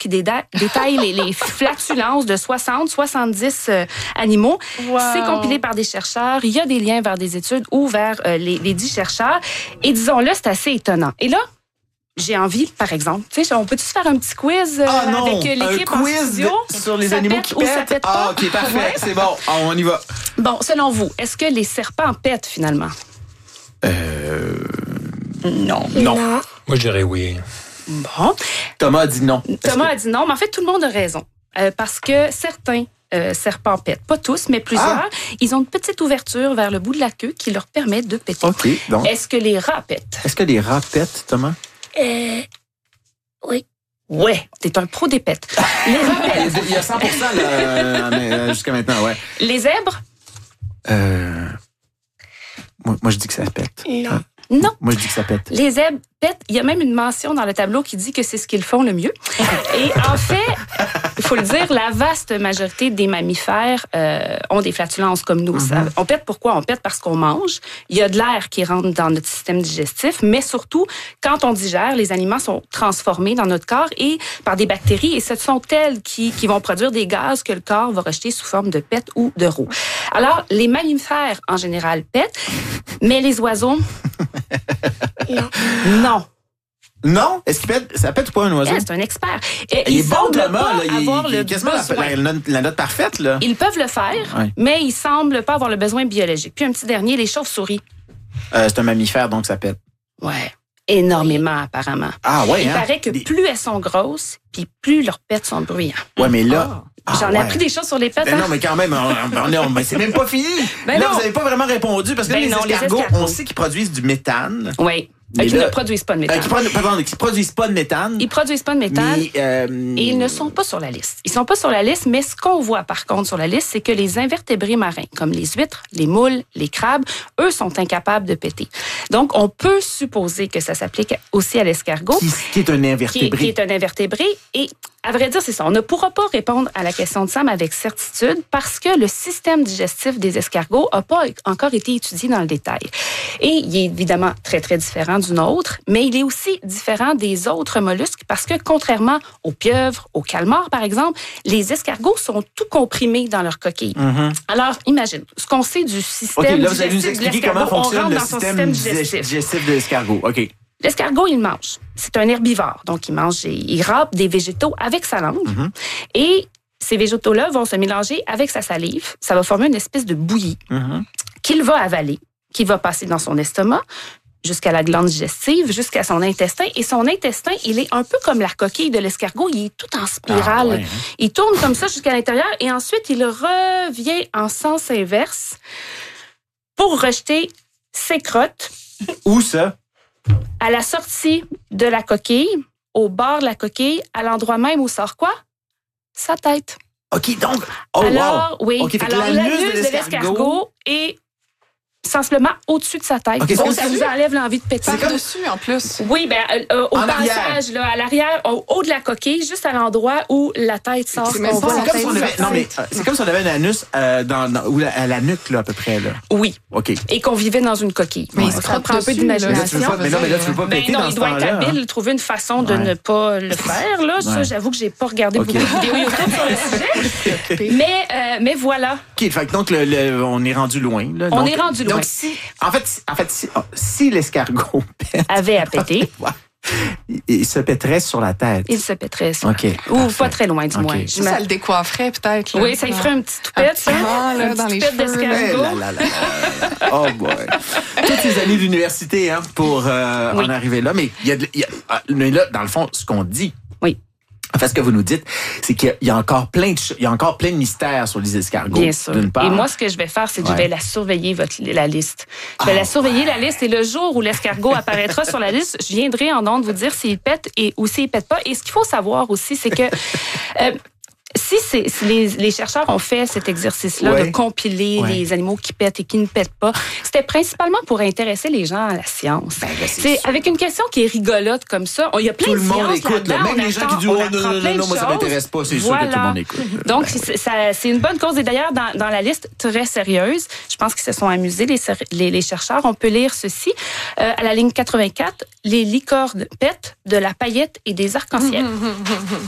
détaille les flatulences de 70 animaux. Wow. C'est compilé par des chercheurs. Il y a des liens vers des études ou vers les 10 chercheurs. Et disons-le, c'est assez étonnant. Et là, j'ai envie, par exemple, tu sais, on peut-tu se faire un petit quiz avec l'équipe en studio? Sur les animaux qui ou ça pète pas? OK, parfait, ouais. C'est bon. On y va. Bon, selon vous, est-ce que les serpents pètent, finalement? Non. Moi, je dirais oui. Bon. Thomas a dit non. Thomas a dit non, mais en fait, tout le monde a raison. Parce que certains serpents pètent. Pas tous, mais plusieurs. Ils ont une petite ouverture vers le bout de la queue qui leur permet de péter. OK, donc. Est-ce que les rats pètent? Est-ce que les rats pètent, Thomas? Oui. Ouais, t'es un pro des pètes. Les rats pètent. Il y a 100% là, jusqu'à maintenant, ouais. Les zèbres? Moi, je dis que ça pète. Non. Non. Moi, je dis que ça pète. Les zèbres pètent. Il y a même une mention dans le tableau qui dit que c'est ce qu'ils font le mieux. Et en fait, il faut le dire, la vaste majorité des mammifères ont des flatulences comme nous. Mm-hmm. On pète pourquoi? On pète parce qu'on mange. Il y a de l'air qui rentre dans notre système digestif, mais surtout, quand on digère, les aliments sont transformés dans notre corps et par des bactéries, et ce sont elles qui vont produire des gaz que le corps va rejeter sous forme de pète ou de roux. Alors, les mammifères, en général, pètent, mais les oiseaux... Non. Non? Est-ce qu'il pète? Ça pète ou pas un oiseau? C'est un expert. Il est bon, semble Thomas. pas Là, avoir il le est quasiment besoin. la note parfaite, là. Ils peuvent le faire, mais ils semblent pas avoir le besoin biologique. Puis un petit dernier, les chauves-souris. C'est un mammifère, donc ça pète. Ouais. Énormément, apparemment. Ah ouais, Il hein? paraît que plus elles sont grosses, puis plus leurs pets sont bruyants. Ouais, mais là... J'en ai appris des choses sur les pets. Ben non, mais quand même, c'est même pas fini. Ben là, non. vous n'avez pas vraiment répondu parce que Ben les non, les escargots, escargots. on sait qu'ils produisent du méthane. Oui. Mais Qui là- ne produisent pas de méthane. Qui produisent pas de méthane. Ils produisent pas de méthane. Mais, Et ils ne sont pas sur la liste. Ils sont pas sur la liste, mais ce qu'on voit par contre sur la liste, c'est que les invertébrés marins, comme les huîtres, les moules, les crabes, eux sont incapables de péter. Donc, on peut supposer que ça s'applique aussi à l'escargot. qui est un invertébré. Qui est un invertébré. Et à vrai dire, c'est ça. On ne pourra pas répondre à la question de Sam avec certitude parce que le système digestif des escargots n'a pas encore été étudié dans le détail. Et il est évidemment très, très différent du nôtre, mais il est aussi différent des autres mollusques parce que contrairement aux pieuvres, aux calmars, par exemple, les escargots sont tout comprimés dans leur coquille. Mm-hmm. Alors, imagine, ce qu'on sait du système OK, là, vous allez digestif nous de expliquer comment l'escargot, on fonctionne rentre le dans son système digestif. digestif de l'escargot. OK. L'escargot, il mange. C'est un herbivore. Donc, il râpe des végétaux avec sa langue. Mm-hmm. Et ces végétaux-là vont se mélanger avec sa salive. Ça va former une espèce de bouillie Mm-hmm. qu'il va avaler, qui va passer dans son estomac, jusqu'à la glande digestive, jusqu'à son intestin. Et son intestin, il est un peu comme la coquille de l'escargot. Il est tout en spirale. Ah, ouais, hein? Il tourne comme ça jusqu'à l'intérieur et ensuite, il revient en sens inverse pour rejeter ses crottes Où ça? à la sortie de la coquille, au bord de la coquille, à l'endroit même où sort quoi? Sa tête. OK, donc... Oh, Alors, wow. oui. OK, fait que Alors, l'anus de l'escargot est sensiblement au-dessus de sa tête. OK, Donc, c'est ça vous enlève l'envie de péter. Par-dessus, en plus. Oui, ben, au En passage, là, à l'arrière, au haut de la coquille, juste à l'endroit où la tête sort. C'est même qu'on pas voit la la C'est comme tête si on avait, sortir. c'est comme si on avait un anus à la nuque, là, à peu près. Là. Oui, OK. et qu'on vivait dans une coquille. Mais on il se se frotte reprend un peu dessus, là. Mais là, tu veux d'imagination. pas, mais non, mais là, tu veux pas Ben péter non, dans il ce doit être temps-là. habile, trouver une façon de Ouais. ne pas le faire. Là. Ça, Ouais. j'avoue que j'ai pas regardé OK. beaucoup de vidéos YouTube sur le sujet. Mais voilà. OK, fait que donc, on est rendu loin. Là. On Donc- est rendu loin. Donc, si l'escargot pète, Avait à péter. il se pèterait sur la tête. Il se pèterait ça. OK, Ou parfait. pas très loin, du OK. moins. Ça le décoifferait, peut-être. là. Oui, ça y ferait un petit toupette, ça. vent, là, Un dans petit les toupette cheveux, d'escargot. Oh boy. Toutes ces années d'université hein, pour en arriver là. Mais mais là, dans le fond, ce qu'on dit, Oui. en fait, ce que vous nous dites, c'est qu'il y a encore plein de mystères sur les escargots. Bien sûr. D'une part. Et moi, ce que je vais faire, c'est que je vais la surveiller, la liste. Je vais la surveiller, la liste. Et le jour où l'escargot apparaîtra sur la liste, je viendrai en ondes vous dire s'il pète ou s'il pète pas. Et ce qu'il faut savoir aussi, c'est que si les chercheurs ont fait cet exercice-là de compiler les animaux qui pètent et qui ne pètent pas, c'était principalement pour intéresser les gens à la science. C'est avec une question qui est rigolote comme ça. Il y a plein tout de le monde sciences écoute. Là. là-dedans. Même les gens qui disent non, moi ça m'intéresse pas, c'est sûr que tout le monde écoute. Donc, c'est une bonne cause. Et d'ailleurs, dans la liste très sérieuse, je pense qu'ils se sont amusés, les chercheurs. On peut lire ceci. À la ligne 84, les licornes pètent de la paillette et des arcs-en-ciel.